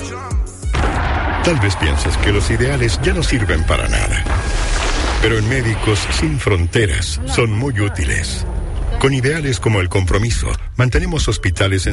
Tal vez pienses que los ideales ya no sirven para nada. Pero en Médicos Sin Fronteras son muy útiles. Con ideales como el compromiso, mantenemos hospitales en